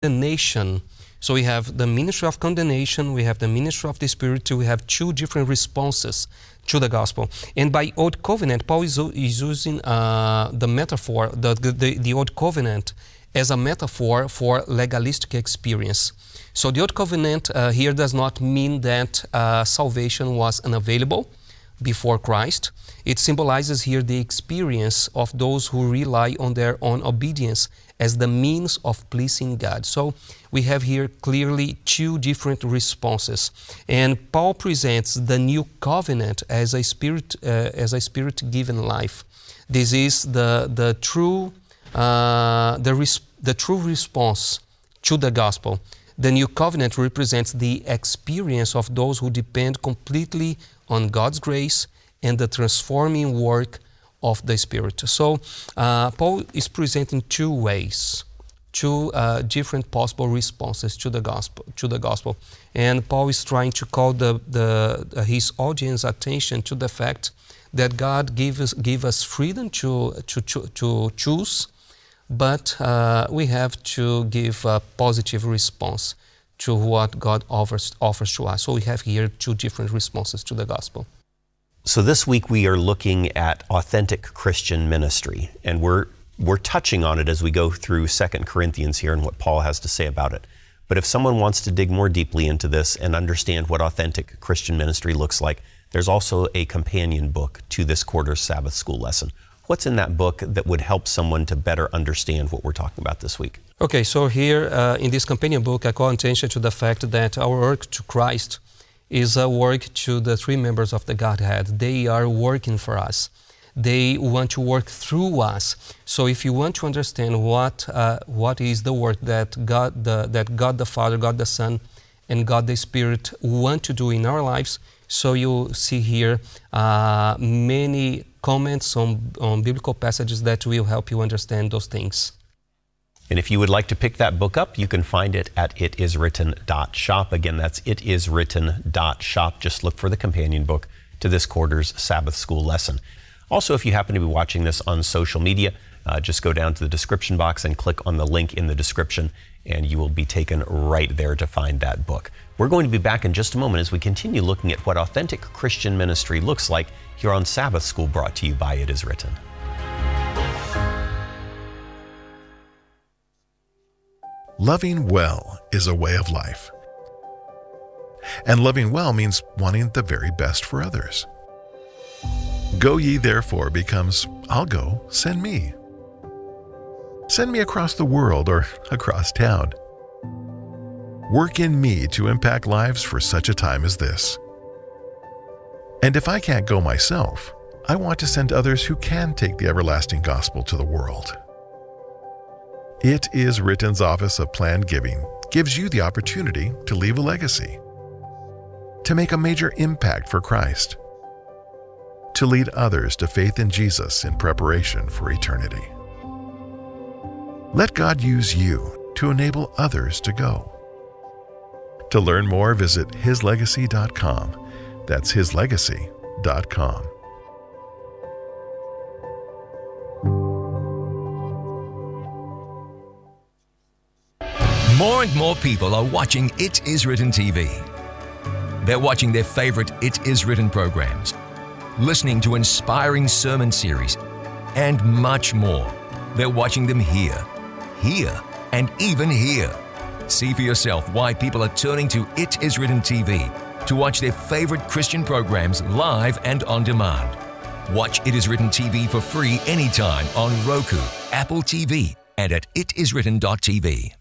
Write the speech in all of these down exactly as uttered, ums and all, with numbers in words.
condemnation. So we have the ministry of condemnation, we have the ministry of the Spirit, we have two different responses to the gospel. And by Old Covenant, Paul is, is using uh, the metaphor, the, the, the Old Covenant, as a metaphor for legalistic experience. So the Old Covenant uh, here does not mean that uh, salvation was unavailable before Christ. It symbolizes here the experience of those who rely on their own obedience as the means of pleasing God. So we have here clearly two different responses. And Paul presents the new covenant as a spirit, uh, as a spirit-given life. This is the, the, true, uh, the, res the true response to the gospel. The new covenant represents the experience of those who depend completely on God's grace and the transforming work of the Spirit. So uh, Paul is presenting two ways, two uh, different possible responses to the gospel. To the gospel, and Paul is trying to call the, the uh, his audience attention to the fact that God gave us give us freedom to to to, to choose, but uh, we have to give a positive response to what God offers offers to us. So we have here two different responses to the gospel. So this week we are looking at authentic Christian ministry, and we're we're touching on it as we go through Second Corinthians here and what Paul has to say about it. But if someone wants to dig more deeply into this and understand what authentic Christian ministry looks like, there's also a companion book to this quarter's Sabbath School lesson. What's in that book that would help someone to better understand what we're talking about this week? Okay, so here uh, in this companion book, I call attention to the fact that our work to Christ is a work to the three members of the Godhead. They are working for us. They want to work through us. So if you want to understand what uh, what is the work that God the, that God the Father, God the Son, and God the Spirit want to do in our lives, so you see here uh, many comments on, on biblical passages that will help you understand those things. And if you would like to pick that book up, you can find it at it is written dot shop. Again, that's it is written dot shop. Just look for the companion book to this quarter's Sabbath School lesson. Also, if you happen to be watching this on social media, uh, just go down to the description box and click on the link in the description, and you will be taken right there to find that book. We're going to be back in just a moment as we continue looking at what authentic Christian ministry looks like here on Sabbath School, brought to you by It Is Written. Loving well is a way of life. And loving well means wanting the very best for others. Go ye therefore becomes, I'll go, send me. Send me across the world or across town. Work in me to impact lives for such a time as this. And if I can't go myself, I want to send others who can take the everlasting gospel to the world. It Is Written's Office of Planned Giving gives you the opportunity to leave a legacy, to make a major impact for Christ, to lead others to faith in Jesus in preparation for eternity. Let God use you to enable others to go. To learn more, visit his legacy dot com. That's his legacy dot com. More and more people are watching It Is Written T V. They're watching their favorite It Is Written programs, listening to inspiring sermon series, and much more. They're watching them here, here, and even here. See for yourself why people are turning to It Is Written T V to watch their favorite Christian programs live and on demand. Watch It Is Written T V for free anytime on Roku, Apple T V, and at it is written dot t v.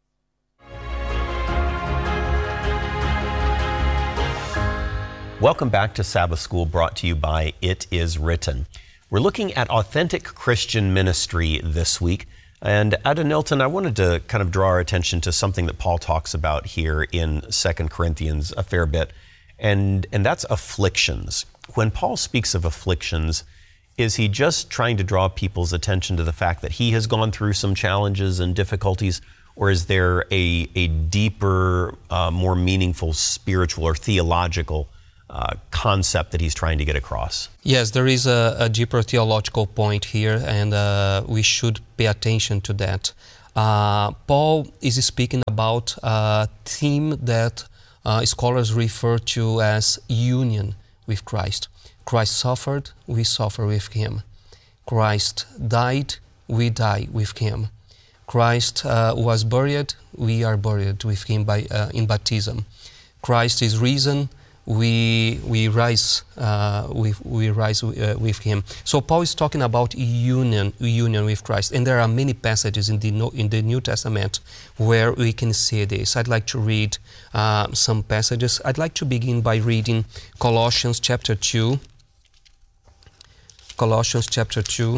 Welcome back to Sabbath School, brought to you by It Is Written. We're looking at authentic Christian ministry this week. And Adenilton, I wanted to kind of draw our attention to something that Paul talks about here in Second Corinthians a fair bit, and, and that's afflictions. When Paul speaks of afflictions, is he just trying to draw people's attention to the fact that he has gone through some challenges and difficulties, or is there a, a deeper, uh, more meaningful spiritual or theological Uh, concept that he's trying to get across? Yes, there is a, a deeper theological point here, and uh, we should pay attention to that. Uh, Paul is speaking about a theme that uh, scholars refer to as union with Christ. Christ suffered, we suffer with Him. Christ died, we die with Him. Christ uh, was buried, we are buried with Him by, uh, in baptism. Christ is risen, we we rise uh, we, we rise uh, with Him. So Paul is talking about union union with Christ, and there are many passages in the in the New Testament where we can see this. I'd like to read uh, some passages. I'd like to begin by reading Colossians chapter two. Colossians chapter two,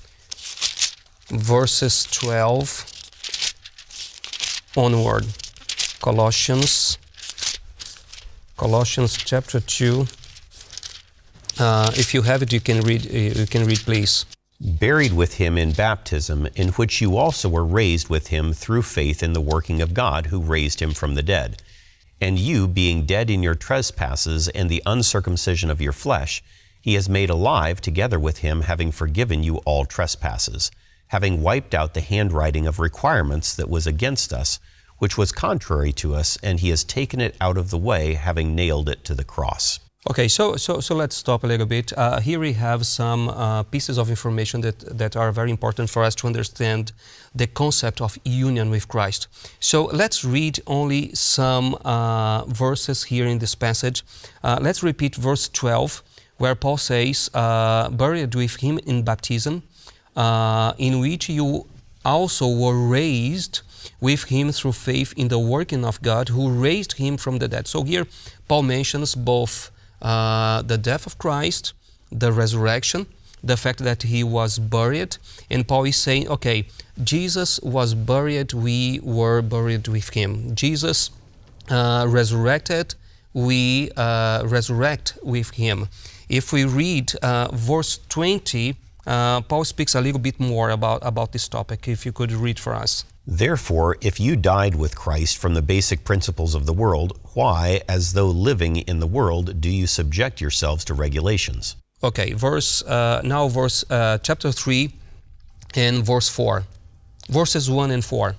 verses twelve onward. Colossians. Colossians chapter two. Uh, if you have it, you can read. You can read, please. Buried with Him in baptism, in which you also were raised with Him through faith in the working of God, who raised Him from the dead. And you, being dead in your trespasses and the uncircumcision of your flesh, He has made alive together with Him, having forgiven you all trespasses, having wiped out the handwriting of requirements that was against us, which was contrary to us, and He has taken it out of the way, having nailed it to the cross. Okay, so so so let's stop a little bit. Uh, here we have some uh, pieces of information that that are very important for us to understand the concept of union with Christ. So let's read only some uh, verses here in this passage. Uh, let's repeat verse twelve, where Paul says, uh, "Buried with Him in baptism, uh, in which you also were raised with Him through faith in the working of God, who raised Him from the dead." So here Paul mentions both uh, the death of Christ, the resurrection, the fact that He was buried, and Paul is saying, okay, Jesus was buried, we were buried with Him. Jesus uh, resurrected, we uh, resurrect with Him. If we read uh, verse twenty, uh, Paul speaks a little bit more about, about this topic, if you could read for us. Therefore, if you died with Christ from the basic principles of the world, why, as though living in the world, do you subject yourselves to regulations? Okay, verse uh, now verse uh, chapter three and verse four, verses one and four.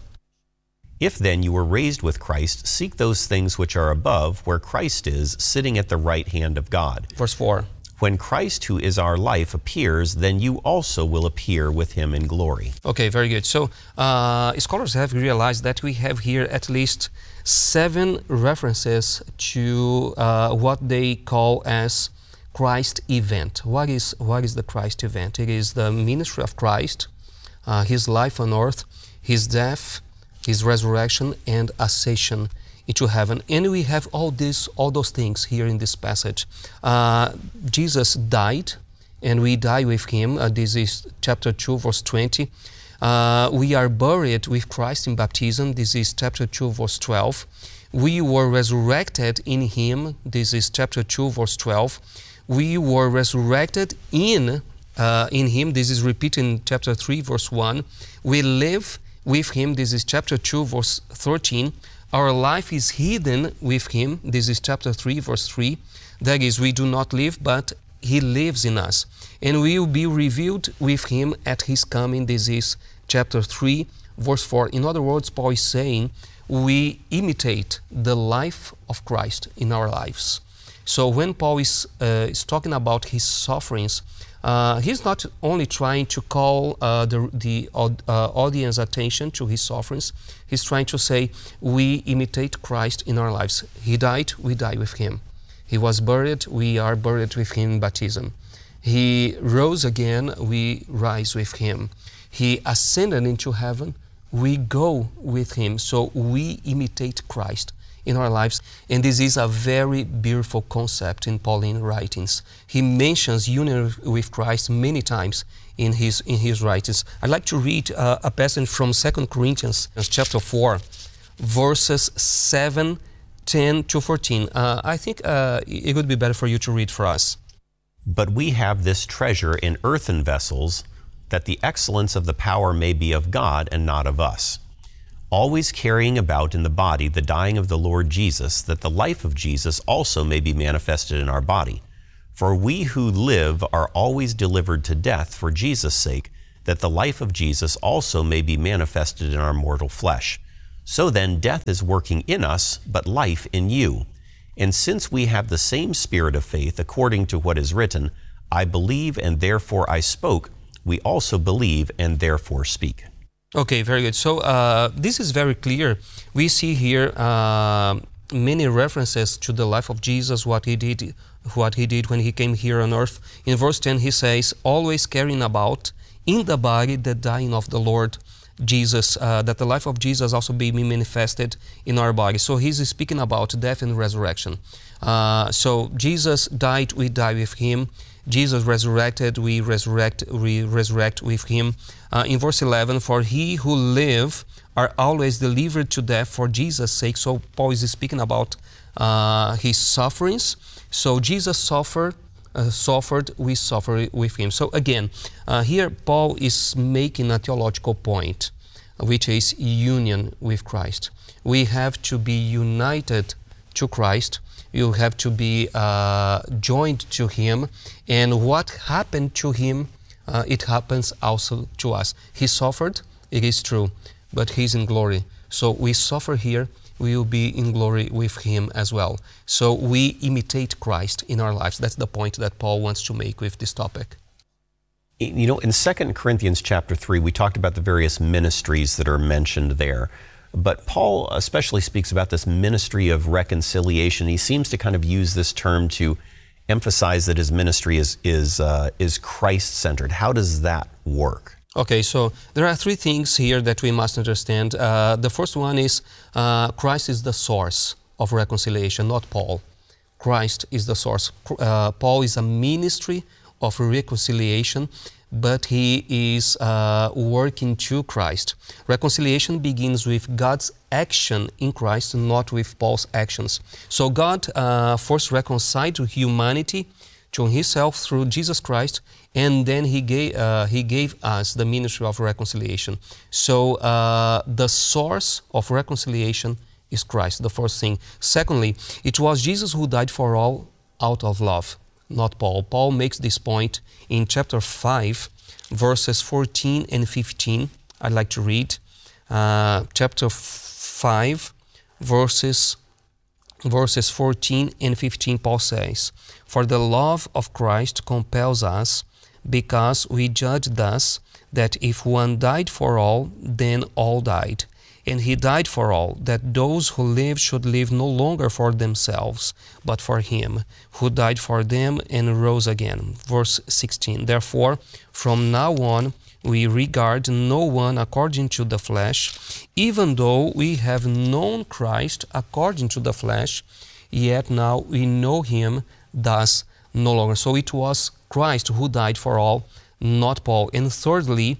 If then you were raised with Christ, seek those things which are above, where Christ is, sitting at the right hand of God. Verse four. When Christ, who is our life, appears, then you also will appear with Him in glory. Okay, very good. So uh, scholars have realized that we have here at least seven references to uh, what they call as Christ event. What is what is the Christ event? It is the ministry of Christ, uh, His life on earth, His death, His resurrection, and ascension into heaven. And we have all this, all those things here in this passage. Uh, Jesus died, and we die with Him. Uh, this is chapter two, verse twenty. Uh, we are buried with Christ in baptism. This is chapter two, verse twelve. We were resurrected in Him. This is chapter two, verse twelve. We were resurrected in uh, in Him. This is repeated in chapter three, verse one. We live with Him. This is chapter two, verse thirteen. Our life is hidden with Him. This is chapter three, verse three. That is, we do not live, but He lives in us. And we will be revealed with Him at His coming. This is chapter three, verse four. In other words, Paul is saying we imitate the life of Christ in our lives. So when Paul is, uh, is talking about His sufferings, Uh, he's not only trying to call uh, the, the uh, audience attention to His sufferings, he's trying to say we imitate Christ in our lives. He died, we die with Him. He was buried, we are buried with Him in baptism. He rose again, we rise with Him. He ascended into heaven, we go with Him. So we imitate Christ in our lives, and this is a very beautiful concept in Pauline writings. He mentions union with Christ many times in his in his writings. I'd like to read uh, a passage from Second Corinthians chapter four, verses seven, ten to fourteen. Uh, I think uh, it would be better for you to read for us. But we have this treasure in earthen vessels, that the excellence of the power may be of God and not of us, always carrying about in the body the dying of the Lord Jesus, that the life of Jesus also may be manifested in our body. For we who live are always delivered to death for Jesus' sake, that the life of Jesus also may be manifested in our mortal flesh. So then, death is working in us, but life in you. And since we have the same spirit of faith, according to what is written, I believe and therefore I spoke, we also believe and therefore speak. Okay, very good. So uh, this is very clear. We see here uh, many references to the life of Jesus, what he did, what he did when he came here on earth. In verse ten, he says, always carrying about in the body the dying of the Lord Jesus, uh, that the life of Jesus also be manifested in our body. So he's speaking about death and resurrection. Uh, so Jesus died, we die with him. Jesus resurrected, we resurrect, we resurrect with him. Uh, in verse eleven, for he who live are always delivered to death for Jesus' sake. So Paul is speaking about uh, his sufferings. So Jesus suffered, uh, suffered, we suffer with him. So again, uh, here Paul is making a theological point, which is union with Christ. We have to be united to Christ. You have to be uh, joined to him, and what happened to him, uh, it happens also to us. He suffered, it is true, but he's in glory. So we suffer here, we will be in glory with him as well. So we imitate Christ in our lives. That's the point that Paul wants to make with this topic. You know, in Second Corinthians chapter three, we talked about the various ministries that are mentioned there. But Paul especially speaks about this ministry of reconciliation. He seems to kind of use this term to emphasize that his ministry is, is, uh, is Christ-centered. How does that work? Okay, so there are three things here that we must understand. Uh, the first one is uh, Christ is the source of reconciliation, not Paul. Christ is the source. Uh, Paul is a ministry of reconciliation, but he is uh, working to Christ. Reconciliation begins with God's action in Christ, not with Paul's actions. So God uh, first reconciled humanity to himself through Jesus Christ, and then he gave, uh, he gave us the ministry of reconciliation. So uh, the source of reconciliation is Christ, the first thing. Secondly, it was Jesus who died for all out of love, not Paul. Paul makes this point in chapter five, verses fourteen and fifteen. I'd like to read uh, chapter five, verses, verses fourteen and fifteen. Paul says, for the love of Christ compels us, because we judge thus, that if one died for all, then all died. And he died for all, that those who live should live no longer for themselves, but for him, who died for them and rose again. Verse sixteen, therefore, from now on, we regard no one according to the flesh, even though we have known Christ according to the flesh, yet now we know him thus no longer. So it was Christ who died for all, not Paul. And thirdly,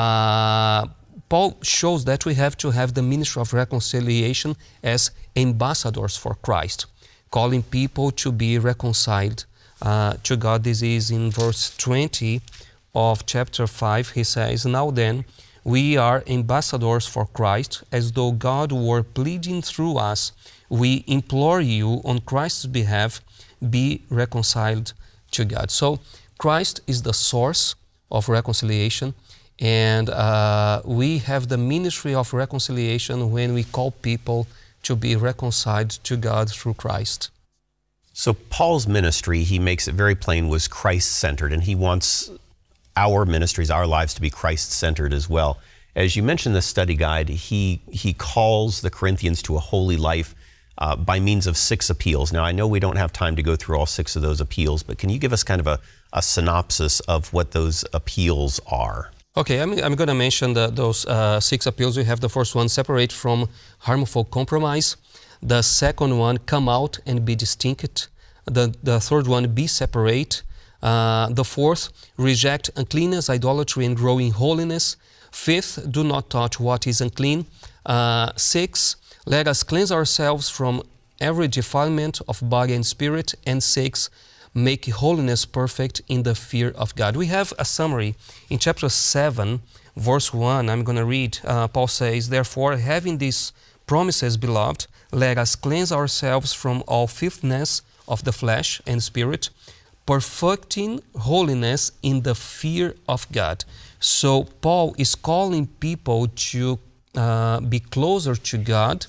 uh, Paul shows that we have to have the ministry of reconciliation as ambassadors for Christ, calling people to be reconciled uh, to God. This is in verse twenty of chapter five. He says, now then, we are ambassadors for Christ, as though God were pleading through us. We implore you on Christ's behalf, be reconciled to God. So Christ is the source of reconciliation. And uh, we have the ministry of reconciliation when we call people to be reconciled to God through Christ. So Paul's ministry, he makes it very plain, was Christ-centered, and he wants our ministries, our lives, to be Christ-centered as well. As you mentioned in the study guide, he, he calls the Corinthians to a holy life uh, by means of six appeals. Now, I know we don't have time to go through all six of those appeals, but can you give us kind of a, a synopsis of what those appeals are? Okay, I'm, I'm going to mention the, those uh, six appeals. We have the first one, separate from harmful compromise. The second one, come out and be distinct. The, the third one, be separate. Uh, the fourth, reject uncleanness, idolatry, and grow in holiness. Fifth, do not touch what is unclean. Uh, six, let us cleanse ourselves from every defilement of body and spirit. And six, make holiness perfect in the fear of God. We have a summary in chapter seven, verse one. I'm going to read. Uh, Paul says, therefore, having these promises, beloved, let us cleanse ourselves from all filthiness of the flesh and spirit, perfecting holiness in the fear of God. So Paul is calling people to uh, be closer to God,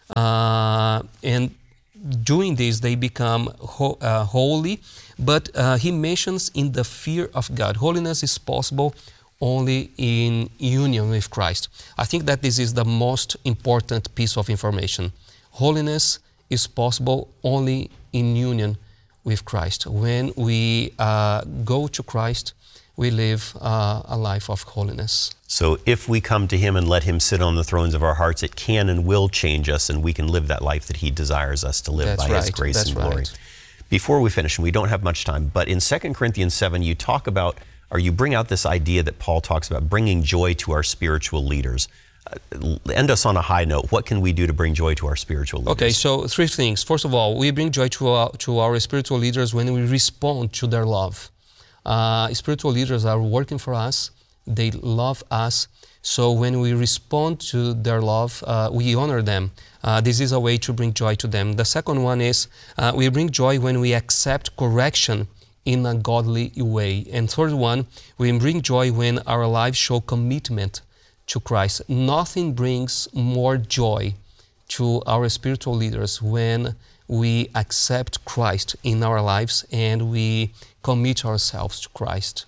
uh, and doing this they become ho- uh, holy, but uh, he mentions in the fear of God. Holiness is possible only in union with Christ. I think that this is the most important piece of information. Holiness is possible only in union with Christ. When we uh, go to Christ, we live uh, a life of holiness. So if we come to Him and let Him sit on the thrones of our hearts, it can and will change us, and we can live that life that He desires us to live. That's by right. His grace That's and glory. right. Before we finish, and we don't have much time, but in Second Corinthians seven, you talk about, or you bring out this idea that Paul talks about, bringing joy to our spiritual leaders. Uh, end us on a high note. What can we do to bring joy to our spiritual leaders? Okay, so three things. First of all, we bring joy to our, to our spiritual leaders when we respond to their love. Uh, spiritual leaders are working for us. They love us. So when we respond to their love, uh, we honor them. Uh, this is a way to bring joy to them. The second one is uh, we bring joy when we accept correction in a godly way. And third one, we bring joy when our lives show commitment to Christ. Nothing brings more joy to our spiritual leaders when we accept Christ in our lives and we commit ourselves to Christ.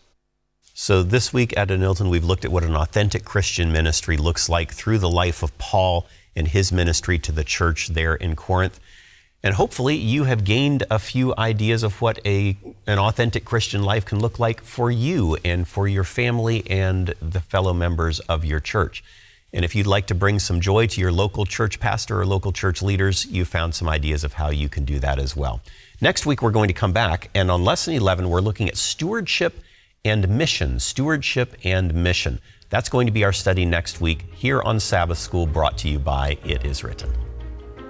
So this week at Adenilton, we've looked at what an authentic Christian ministry looks like through the life of Paul and his ministry to the church there in Corinth. And hopefully you have gained a few ideas of what a, an authentic Christian life can look like for you and for your family and the fellow members of your church. And if you'd like to bring some joy to your local church pastor or local church leaders, you found some ideas of how you can do that as well. Next week, we're going to come back, and on Lesson eleven, we're looking at stewardship and mission. Stewardship and mission. That's going to be our study next week here on Sabbath School, brought to you by It Is Written.